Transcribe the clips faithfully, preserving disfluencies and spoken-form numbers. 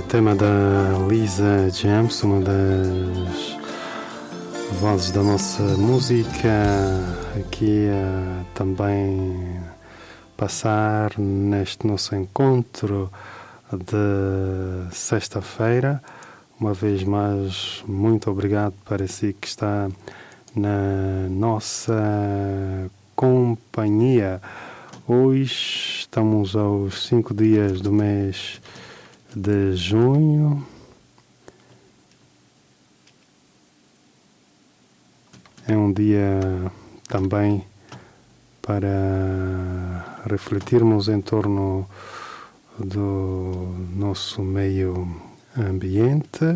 tema da Lisa James, uma das vozes da nossa música, aqui a também passar neste nosso encontro de sexta-feira. Uma vez mais, muito obrigado para si que está na nossa companhia. Hoje estamos aos cinco dias do mês de junho. É um dia também para refletirmos em torno do nosso meio ambiente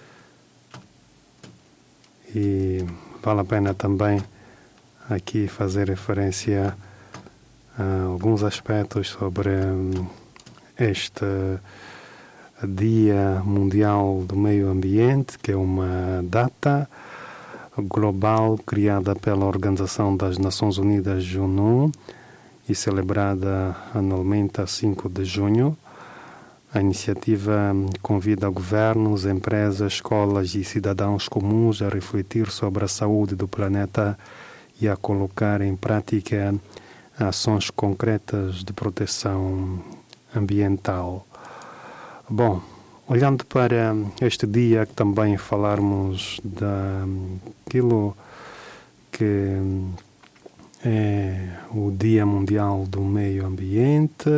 e vale a pena também aqui fazer referência a alguns aspectos sobre este Dia Mundial do Meio Ambiente, que é uma data global criada pela Organização das Nações Unidas, ONU, e celebrada anualmente a cinco de junho. A iniciativa convida governos, empresas, escolas e cidadãos comuns a refletir sobre a saúde do planeta e a colocar em prática ações concretas de proteção ambiental. Bom, olhando para este dia, que também falarmos daquilo que é o Dia Mundial do Meio Ambiente.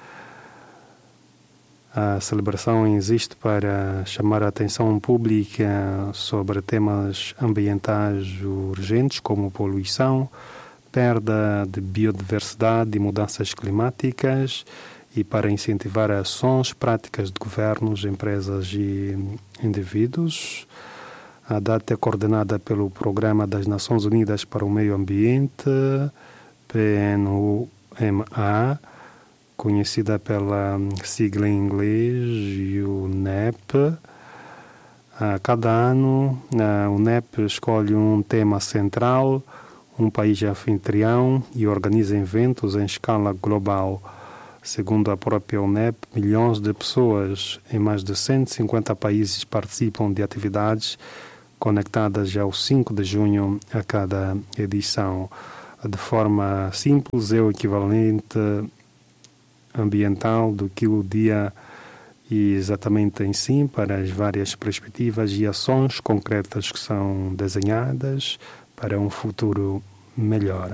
A celebração existe para chamar a atenção pública sobre temas ambientais urgentes como poluição, perda de biodiversidade e mudanças climáticas, e para incentivar ações práticas de governos, empresas e indivíduos. A data é coordenada pelo Programa das Nações Unidas para o Meio Ambiente, P N U M A, conhecida pela sigla em inglês U N E P. A cada ano, a U N E P escolhe um tema central, um país anfitrião e organiza eventos em escala global. Segundo a própria U N E P, milhões de pessoas em mais de cento e cinquenta países participam de atividades conectadas ao cinco de junho a cada edição. De forma simples, é o equivalente ambiental do que o dia exatamente em si, para as várias perspectivas e ações concretas que são desenhadas para um futuro melhor.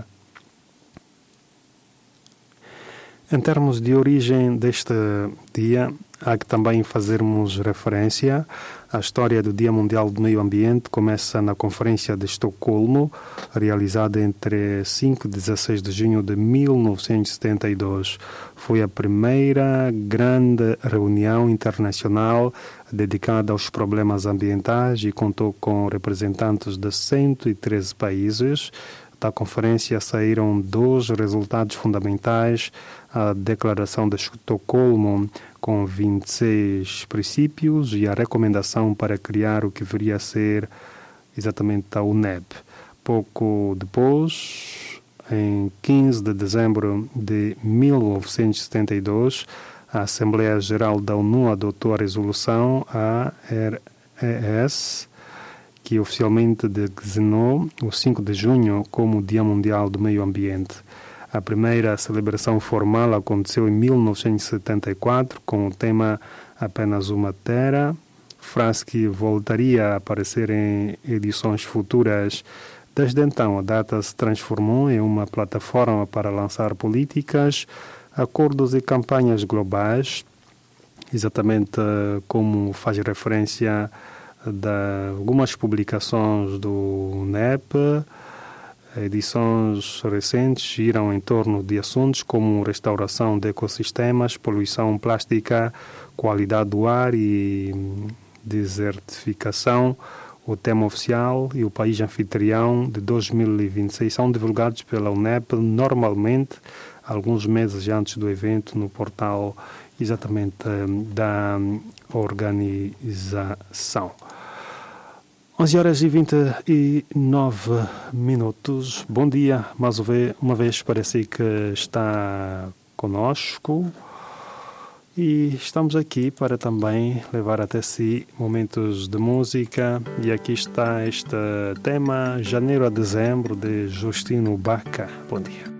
Em termos de origem deste dia, há que também fazermos referência à história do Dia Mundial do Meio Ambiente. Começa na Conferência de Estocolmo, realizada entre cinco e dezesseis de junho de mil novecentos e setenta e dois. Foi a primeira grande reunião internacional dedicada aos problemas ambientais e contou com representantes de cento e treze países. Da conferência saíram dois resultados fundamentais: a Declaração de Estocolmo, com vinte e seis princípios, e a recomendação para criar o que viria a ser exatamente a U N E P. Pouco depois, em quinze de dezembro de mil novecentos e setenta e dois, a Assembleia Geral da ONU adotou a resolução A R E S, que oficialmente designou o cinco de junho como Dia Mundial do Meio Ambiente. A primeira celebração formal aconteceu em mil novecentos e setenta e quatro, com o tema Apenas uma Terra, frase que voltaria a aparecer em edições futuras. Desde então, a data se transformou em uma plataforma para lançar políticas, acordos e campanhas globais, exatamente como faz referência de algumas publicações do U N E P. Edições recentes giram em torno de assuntos como restauração de ecossistemas, poluição plástica, qualidade do ar e desertificação. O tema oficial e o país anfitrião de dois mil e vinte e seis são divulgados pela U N E P normalmente alguns meses antes do evento no portal exatamente da organização. onze horas e vinte e nove minutos. Bom dia, mais uma vez para si que está conosco. E estamos aqui para também levar até si momentos de música. E aqui está este tema, Janeiro a Dezembro, de Justino Baca. Bom dia.